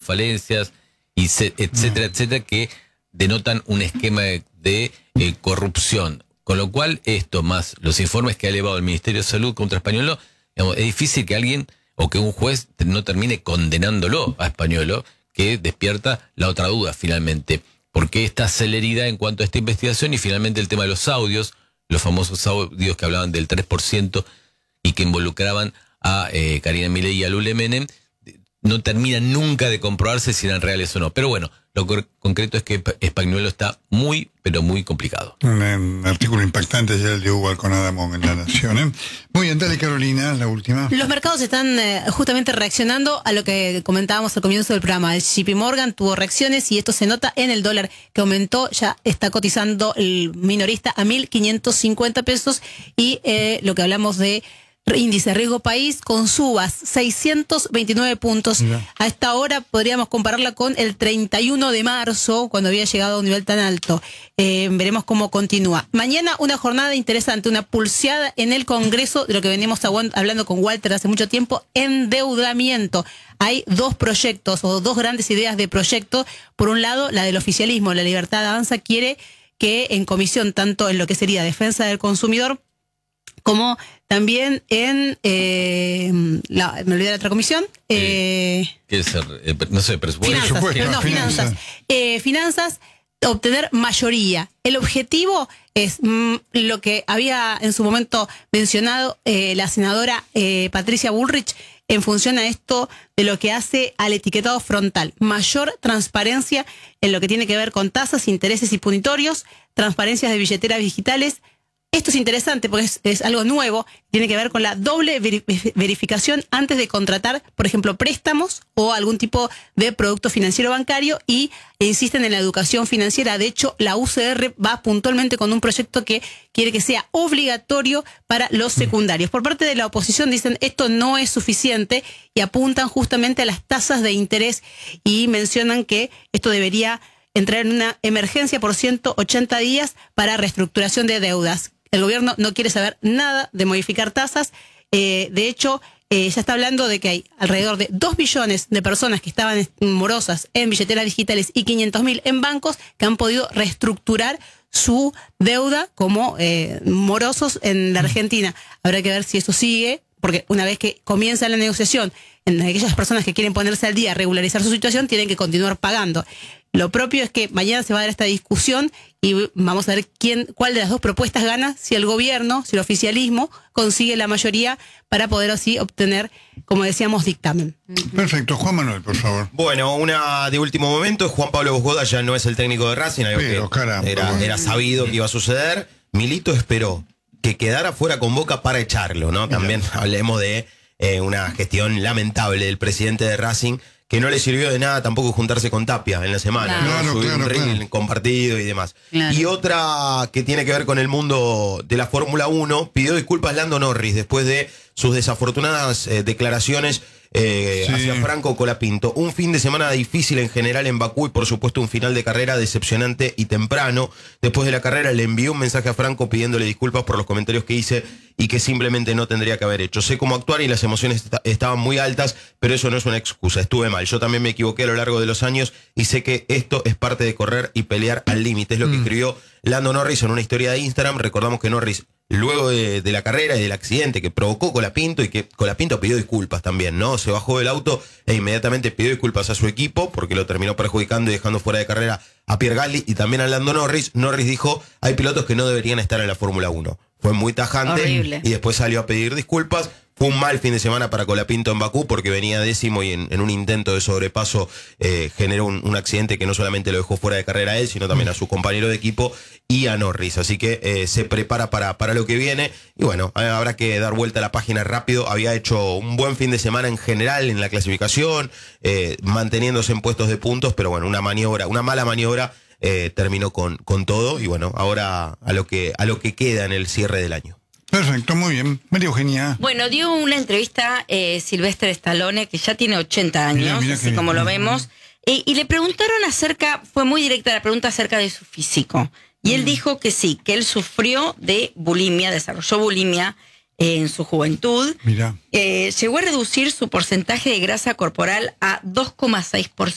falencias, etcétera, etcétera, que denotan un esquema de corrupción. Con lo cual, esto más los informes que ha elevado el Ministerio de Salud contra Españolo, digamos, es difícil que alguien o que un juez no termine condenándolo a Españolo, que despierta la otra duda finalmente. ¿Por qué esta celeridad en cuanto a esta investigación? Y finalmente el tema de los audios, los famosos audios que hablaban del 3% y que involucraban a Karina Milei y a Lule Menem, no terminan nunca de comprobarse si eran reales o no. Pero bueno, lo concreto es que Spagnuolo está muy, pero muy complicado. Un artículo impactante ayer el de Hugo Alconadamo en La Nación. Muy bien, dale Carolina, la última. Los mercados están justamente reaccionando a lo que comentábamos al comienzo del programa. El JP Morgan tuvo reacciones y esto se nota en el dólar que aumentó, ya está cotizando el minorista a 1.550 pesos y lo que hablamos de índice riesgo país con subas 629 puntos. Mira. A esta hora podríamos compararla con el 31 de marzo, cuando había llegado a un nivel tan alto. Veremos cómo continúa. Mañana una jornada interesante, una pulseada en el Congreso, de lo que veníamos hablando con Walter hace mucho tiempo, endeudamiento. Hay dos proyectos o dos grandes ideas de proyecto. Por un lado, la del oficialismo, la Libertad Avanza, quiere que en comisión, tanto en lo que sería defensa del consumidor, como también en me olvidé la otra comisión. ¿Qué es? No sé, presupuesto. Finanzas, obtener mayoría. El objetivo es lo que había en su momento mencionado la senadora Patricia Bullrich en función a esto de lo que hace al etiquetado frontal. Mayor transparencia en lo que tiene que ver con tasas, intereses y punitorios, transparencias de billeteras digitales. Esto es interesante porque es algo nuevo, tiene que ver con la doble verificación antes de contratar, por ejemplo, préstamos o algún tipo de producto financiero bancario e insisten en la educación financiera. De hecho, la UCR va puntualmente con un proyecto que quiere que sea obligatorio para los secundarios. Por parte de la oposición dicen esto no es suficiente y apuntan justamente a las tasas de interés y mencionan que esto debería entrar en una emergencia por 180 días para reestructuración de deudas. El gobierno no quiere saber nada de modificar tasas. De hecho, ya está hablando de que hay alrededor de 2 billones de personas que estaban morosas en billeteras digitales y 500.000 en bancos que han podido reestructurar su deuda como morosos en la Argentina. Habrá que ver si eso sigue, porque una vez que comienza la negociación, en aquellas personas que quieren ponerse al día, regularizar su situación, tienen que continuar pagando. Lo propio es que mañana se va a dar esta discusión y vamos a ver cuál de las dos propuestas gana, si el gobierno, si el oficialismo consigue la mayoría para poder así obtener, como decíamos, dictamen. Perfecto, Juan Manuel, por favor. Bueno, una de último momento, Juan Pablo Bosgoda ya no es el técnico de Racing, algo que era sabido que iba a suceder. Milito esperó que quedara fuera con Boca para echarlo, ¿no? También hablemos de una gestión lamentable del presidente de Racing, que no le sirvió de nada tampoco juntarse con Tapia en la semana, ¿no? Subir un reel compartido y demás. Claro. Y otra que tiene que ver con el mundo de la Fórmula 1, pidió disculpas Lando Norris después de sus desafortunadas declaraciones hacia Franco Colapinto. Un fin de semana difícil en general en Bakú y por supuesto un final de carrera decepcionante y temprano. Después de la carrera le envió un mensaje a Franco pidiéndole disculpas por los comentarios que hice y que simplemente no tendría que haber hecho. Sé cómo actuar y las emociones estaban muy altas, pero eso no es una excusa. Estuve mal. Yo también me equivoqué a lo largo de los años y sé que esto es parte de correr y pelear al límite. Es lo que escribió Lando Norris en una historia de Instagram. Recordamos que Norris, luego de la carrera y del accidente que provocó Colapinto, y que Colapinto pidió disculpas también, ¿no? Se bajó del auto e inmediatamente pidió disculpas a su equipo porque lo terminó perjudicando y dejando fuera de carrera a Pierre Gasly y también a Lando Norris. Norris dijo, hay pilotos que no deberían estar en la Fórmula 1. Fue muy tajante. Horrible. Y después salió a pedir disculpas. Fue un mal fin de semana para Colapinto en Bakú porque venía décimo y en un intento de sobrepaso generó un accidente que no solamente lo dejó fuera de carrera a él, sino también a su compañero de equipo y a Norris. Así que se prepara para lo que viene. Y bueno, habrá que dar vuelta a la página rápido. Había hecho un buen fin de semana en general en la clasificación, manteniéndose en puestos de puntos, pero bueno, una mala maniobra terminó con todo. Y bueno, ahora a lo que queda en el cierre del año. Perfecto, muy bien. María Eugenia. Bueno, dio una entrevista Sylvester Stallone, que ya tiene 80 años, mira así como lo vemos, y le preguntaron fue muy directa la pregunta acerca de su físico. Y él dijo que sí, que él sufrió de bulimia, desarrolló bulimia en su juventud. Mira. Llegó a reducir su porcentaje de grasa corporal a 2,6%.